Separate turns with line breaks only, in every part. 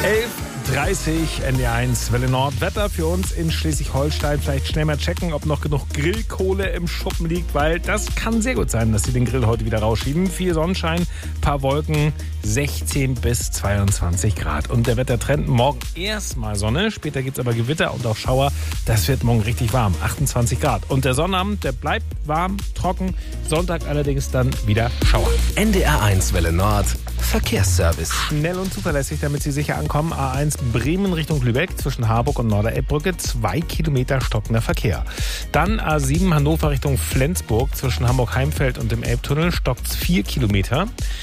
11:30 NDR1 Welle Nord. Wetter für uns in Schleswig-Holstein. Vielleicht schnell mal checken, ob noch genug Grillkohle im Schuppen liegt, weil das kann sehr gut sein, dass sie den Grill heute wieder rausschieben. Viel Sonnenschein, paar Wolken, 16 bis 22 Grad. Und der Wettertrend, morgen erstmal Sonne, später gibt es aber Gewitter und auch Schauer. Das wird morgen richtig warm, 28 Grad. Und der Sonnabend, der bleibt warm, trocken. Sonntag allerdings dann wieder Schauer.
NDR1 Welle Nord, Verkehrsservice.
Schnell und zuverlässig, damit Sie sicher ankommen. A1 Bremen Richtung Lübeck zwischen Harburg und Norderelbbrücke, 2 Kilometer stockender Verkehr. Dann A7 Hannover Richtung Flensburg zwischen Hamburg-Heimfeld und dem Elbtunnel, stockt 4 Kilometer.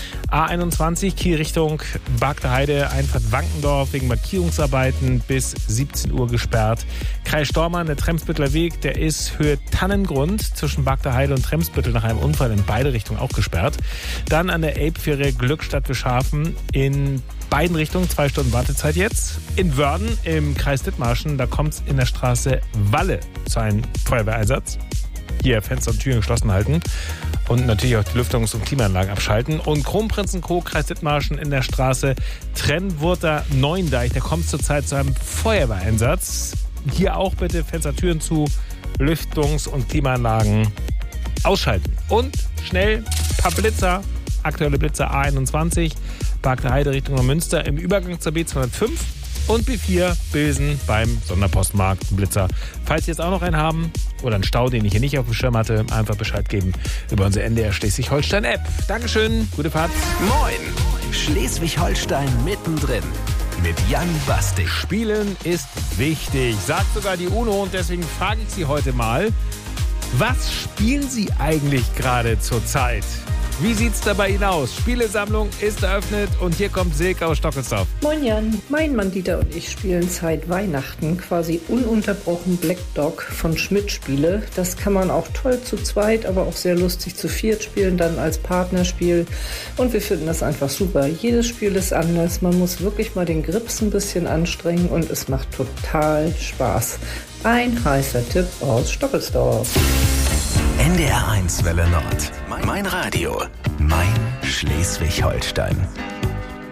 A21 Kiel Richtung Bagde Heide, Einfahrt Wankendorf wegen Markierungsarbeiten bis 17 Uhr gesperrt. Kreis Stormarn, der Tremsbütteler Weg, der ist Höhe Tannengrund zwischen Bagde Heide und Tremsbüttel nach einem Unfall in beide Richtungen auch gesperrt. Dann an der Elbfähre Glückstadt-Wischhafen in beiden Richtungen 2 Stunden Wartezeit jetzt. In Wörden im Kreis Dithmarschen, da kommt es in der Straße Walle zu einem Feuerwehreinsatz. Hier Fenster und Türen geschlossen halten und natürlich auch die Lüftungs- und Klimaanlagen abschalten. Und Kronprinzenkog, Kreis Dithmarschen in der Straße Trennwurter Neuendeich, da kommt es zurzeit zu einem Feuerwehreinsatz. Hier auch bitte Fenster, Türen zu, Lüftungs- und Klimaanlagen ausschalten. Und schnell ein paar Blitzer, aktuelle Blitzer A21, Bagde Heide Richtung Münster im Übergang zur B205 und B4 Bilsen beim Sonderpostmarkt Blitzer. Falls Sie jetzt auch noch einen haben oder einen Stau, den ich hier nicht auf dem Schirm hatte, einfach Bescheid geben über unsere NDR Schleswig-Holstein-App. Dankeschön, gute Fahrt.
Moin, Schleswig-Holstein mittendrin mit Jan Bastig.
Spielen ist wichtig, sagt sogar die UNO, und deswegen frage ich Sie heute mal, was spielen Sie eigentlich gerade zur Zeit? Wie sieht's da bei Ihnen aus? Spielesammlung ist eröffnet und hier kommt Silke aus Stockelsdorf.
Moin Jan, mein Mann Dieter und ich spielen seit Weihnachten quasi ununterbrochen Black Dog von Schmidt Spiele. Das kann man auch toll zu zweit, aber auch sehr lustig zu viert spielen, dann als Partnerspiel. Und wir finden das einfach super. Jedes Spiel ist anders. Man muss wirklich mal den Grips ein bisschen anstrengen und es macht total Spaß. Ein heißer Tipp aus Stockelsdorf.
NDR1 Welle Nord. Mein Radio. Mein Schleswig-Holstein.